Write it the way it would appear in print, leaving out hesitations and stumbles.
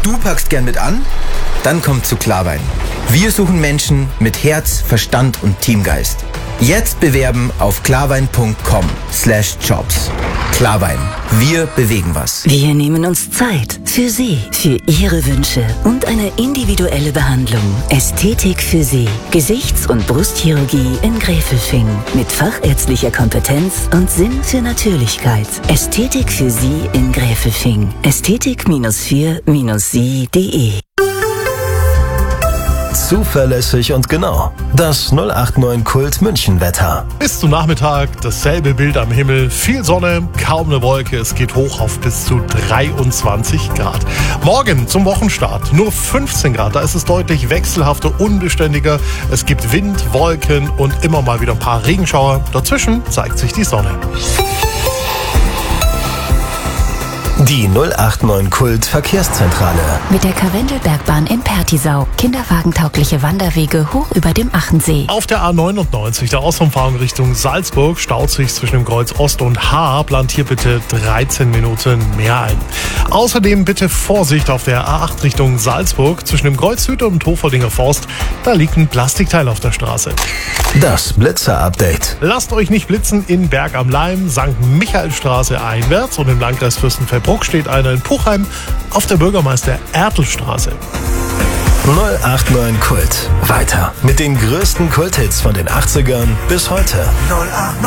du packst gern mit an? Dann komm zu Klarwein. Wir suchen Menschen mit Herz, Verstand und Teamgeist. Jetzt bewerben auf klarwein.com/jobs. Klarwein. Wir bewegen was. Wir nehmen uns Zeit für Sie, für Ihre Wünsche und eine individuelle Behandlung. Ästhetik für Sie. Gesichts- und Brustchirurgie in Gräfelfing. Mit fachärztlicher Kompetenz und Sinn für Natürlichkeit. Ästhetik für Sie in Gräfelfing. Ästhetik-4-sie.de. Zuverlässig und genau. Das 089 Kult München Wetter. Bis zum Nachmittag dasselbe Bild am Himmel. Viel Sonne, kaum eine Wolke. Es geht hoch auf bis zu 23 Grad. Morgen zum Wochenstart nur 15 Grad. Da ist es deutlich wechselhafter, unbeständiger. Es gibt Wind, Wolken und immer mal wieder ein paar Regenschauer. Dazwischen zeigt sich die Sonne. Die 089 Kult Verkehrszentrale. Mit der Karwendelbergbahn in Pertisau. Kinderwagentaugliche Wanderwege hoch über dem Achensee. Auf der A99, der Ausfahrt Richtung Salzburg, staut sich zwischen dem Kreuz Ost und H. Plant hier bitte 13 Minuten mehr ein. Außerdem bitte Vorsicht auf der A8 Richtung Salzburg. Zwischen dem Kreuz Süd und Hoferdinger Forst, da liegt ein Plastikteil auf der Straße. Das Blitzer-Update. Lasst euch nicht blitzen in Berg am Laim, St. Michaelstraße einwärts und im Landkreis Fürstenfeldbruck steht einer in Puchheim auf der Bürgermeister-Ertl-Straße. 089 Kult. Weiter mit den größten Kulthits von den 80ern bis heute. 089